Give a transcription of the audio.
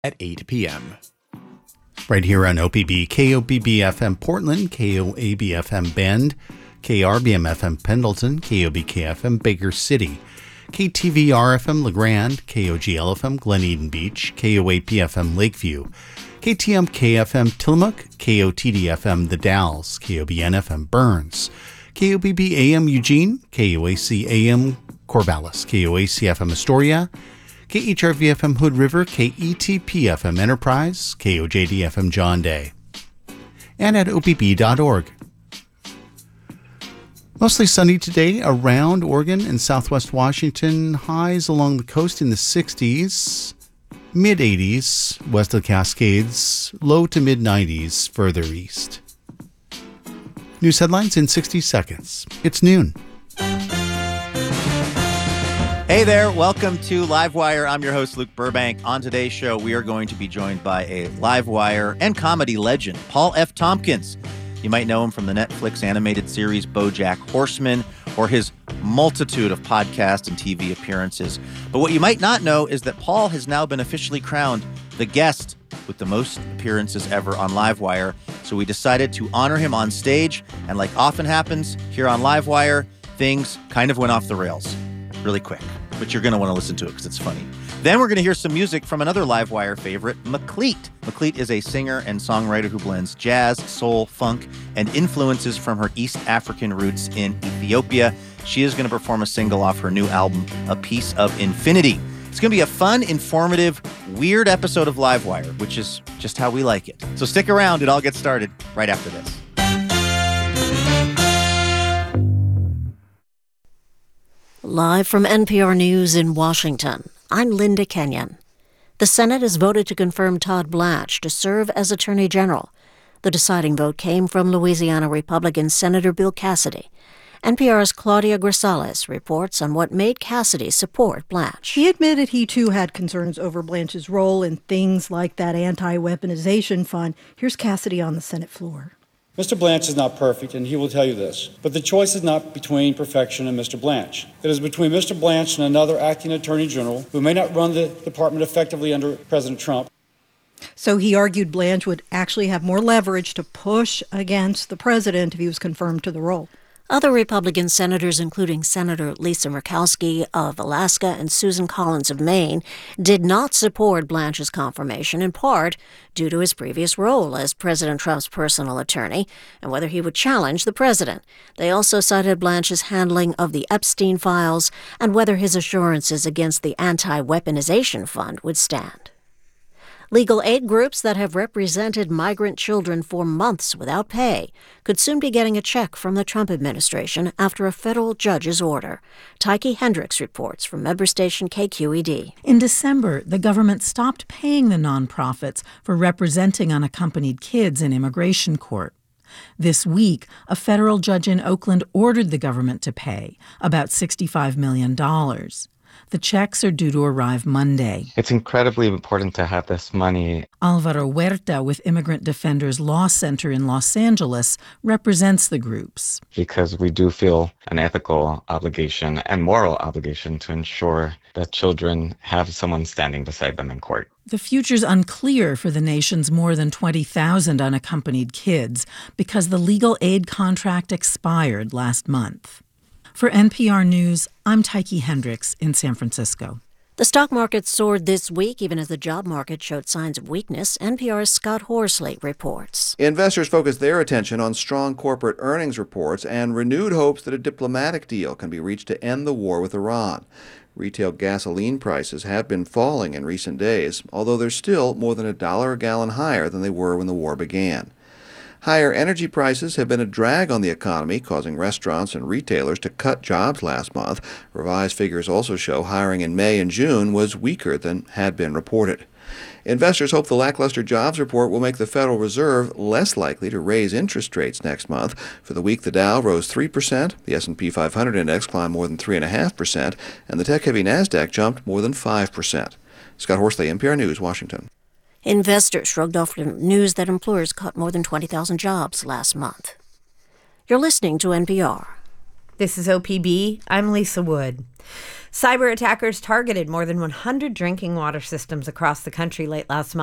at 8 p.m. Right here on OPB, KOBB-FM Portland, KOAB-FM Bend, KRBM-FM Pendleton, KOBK-FM Baker City, KTVR-FM LeGrand, KOGL-FM Glen Eden Beach, KOAP-FM Lakeview, KTMK-FM Tillamook, KOTD-FM The Dalles, KOBN-FM Burns, KOBB-AM Eugene, KOAC-AM Corvallis, KOAC-FM Astoria, KHRV-FM Hood River, KETP-FM Enterprise, KOJD-FM John Day, and at OPB.org. Mostly sunny today around Oregon and southwest Washington. Highs along the coast in the 60s, mid-80s west of the Cascades, low to mid-90s further east. News headlines in 60 seconds. It's noon. Hey there, welcome to Livewire. I'm your host, Luke Burbank. On today's show, we are going to be joined by a Livewire and comedy legend, Paul F. Tompkins. You might know him from the Netflix animated series BoJack Horseman or his multitude of podcast and TV appearances. But what you might not know is that Paul has now been officially crowned the guest with the most appearances ever on Livewire. So we decided to honor him on stage. And like often happens here on Livewire, things kind of went off the rails really quick. But you're going to want to listen to it because it's funny. Then we're going to hear some music from another Livewire favorite, Maklit. Maklit is a singer and songwriter who blends jazz, soul, funk, and influences from her East African roots in Ethiopia. She is going to perform a single off her new album, A Piece of Infinity. It's going to be a fun, informative, weird episode of Livewire, which is just how we like it. So stick around. It all gets started right after this. Live from NPR News in Washington, I'm Linda Kenyon. The Senate has voted to confirm Todd Blanche to serve as Attorney General. The deciding vote came from Louisiana Republican Senator Bill Cassidy. NPR's Claudia Grisales reports on what made Cassidy support Blanche. He admitted he, too, had concerns over Blanche's role in things like that anti-weaponization fund. Here's Cassidy on the Senate floor. Mr. Blanche is not perfect, and he will tell you this. But the choice is not between perfection and Mr. Blanche. It is between Mr. Blanche and another acting attorney general who may not run the department effectively under President Trump. So he argued Blanche would actually have more leverage to push against the president if he was confirmed to the role. Other Republican senators, including Senator Lisa Murkowski of Alaska and Susan Collins of Maine, did not support Blanche's confirmation, in part due to his previous role as President Trump's personal attorney and whether he would challenge the president. They also cited Blanche's handling of the Epstein files and whether his assurances against the anti-weaponization fund would stand. Legal aid groups that have represented migrant children for months without pay could soon be getting a check from the Trump administration after a federal judge's order. Tyche Hendricks reports from member station KQED. In December, the government stopped paying the nonprofits for representing unaccompanied kids in immigration court. This week, a federal judge in Oakland ordered the government to pay about $65 million. The checks are due to arrive Monday. It's incredibly important to have this money. Alvaro Huerta with Immigrant Defenders Law Center in Los Angeles represents the groups. Because we do feel an ethical obligation and moral obligation to ensure that children have someone standing beside them in court. The future's unclear for the nation's more than 20,000 unaccompanied kids because the legal aid contract expired last month. For NPR News, I'm Tyche Hendricks in San Francisco. The stock market soared this week, even as the job market showed signs of weakness. NPR's Scott Horsley reports. Investors focused their attention on strong corporate earnings reports and renewed hopes that a diplomatic deal can be reached to end the war with Iran. Retail gasoline prices have been falling in recent days, although they're still more than $1 a gallon higher than they were when the war began. Higher energy prices have been a drag on the economy, causing restaurants and retailers to cut jobs last month. Revised figures also show hiring in May and June was weaker than had been reported. Investors hope the lackluster jobs report will make the Federal Reserve less likely to raise interest rates next month. For the week, the Dow rose 3%, the S&P 500 index climbed more than 3.5%, and the tech-heavy Nasdaq jumped more than 5%. Scott Horsley, NPR News, Washington. Investors shrugged off news that employers cut more than 20,000 jobs last month. You're listening to NPR. This is OPB. I'm Lisa Wood. Cyber attackers targeted more than 100 drinking water systems across the country late last month.